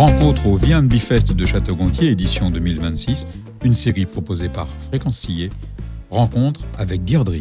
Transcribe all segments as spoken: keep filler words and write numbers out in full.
Rencontre au V and B Fest de Château-Gontier, édition deux mille vingt-six, une série proposée par Fréquence Sillé. Rencontre avec Deirdre.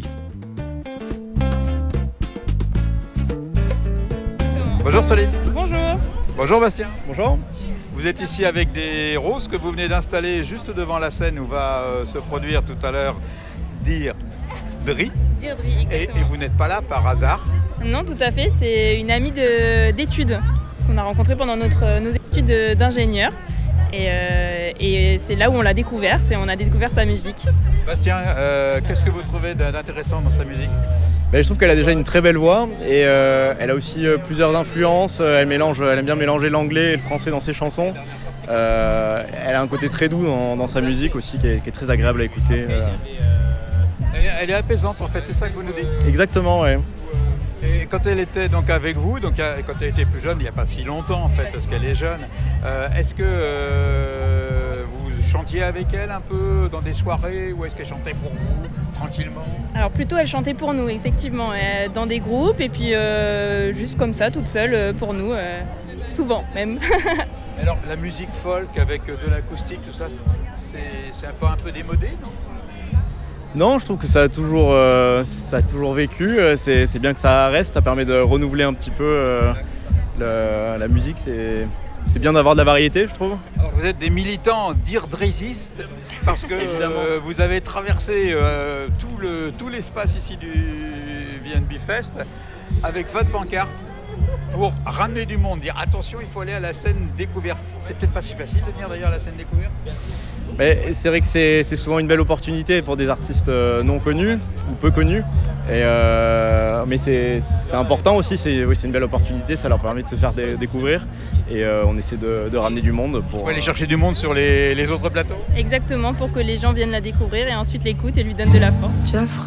Bonjour Soline. Bonjour. Bonjour Bastien. Bonjour. Vous êtes ici avec des roses que vous venez d'installer juste devant la scène où va euh, se produire tout à l'heure Deirdre. Deirdre, Et, exactement. et vous n'êtes pas là par hasard. Non, tout à fait. C'est une amie de- d'études qu'on a rencontrée pendant notre, nos études d'ingénieur. Et, euh, et c'est là où on l'a découvert, c'est on a découvert sa musique. Bastien, euh, qu'est-ce que vous trouvez d'intéressant dans sa musique? Ben, je trouve qu'elle a déjà une très belle voix et euh, elle a aussi euh, plusieurs influences. Elle, mélange, elle aime bien mélanger l'anglais et le français dans ses chansons. Euh, elle a un côté très doux dans, dans sa musique aussi qui est, qui est très agréable à écouter. Euh. Elle, est- elle est apaisante en fait, c'est ça que vous nous dites. Exactement, ouais. Et quand elle était donc avec vous, donc euh, quand elle était plus jeune, il n'y a pas si longtemps en fait, parce qu'elle est jeune, euh, est-ce que euh, vous chantiez avec elle un peu dans des soirées ou est-ce qu'elle chantait pour vous tranquillement? Alors plutôt elle chantait pour nous, effectivement, euh, dans des groupes et puis euh, juste comme ça, toute seule, euh, pour nous, euh, souvent même. Alors la musique folk avec de l'acoustique, tout ça, c'est c'est un peu un peu démodé, non? Non, je trouve que ça a toujours, euh, ça a toujours vécu. C'est, c'est bien que ça reste, ça permet de renouveler un petit peu euh, le- la musique. C'est, c'est bien d'avoir de la variété, je trouve. Alors vous êtes des militants deirdrisistes parce que Évidemment. euh, vous avez traversé euh, tout, le, tout l'espace ici du V and B Fest avec votre pancarte pour ramener du monde, dire attention, il faut aller à la scène découverte. C'est peut-être pas si facile de venir d'ailleurs à la scène découverte. Mais c'est vrai que c'est, c'est souvent une belle opportunité pour des artistes euh, non connus ou peu connus. Et euh, mais c'est, c'est important aussi, c'est, oui, c'est une belle opportunité, ça leur permet de se faire dé- découvrir. Et euh, on essaie de, de ramener du monde pour... Vous aller chercher du monde sur les, les autres plateaux. Exactement, pour que les gens viennent la découvrir et ensuite l'écoutent et lui donnent de la force.